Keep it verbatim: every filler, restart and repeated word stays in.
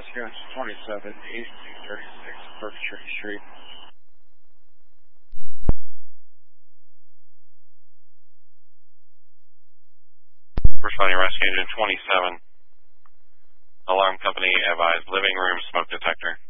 Rescue Engine twenty-seven, eighty-two thirty-six, Berkshire Street. Responding Rescue Engine twenty-seven. Alarm company advised living room smoke detector.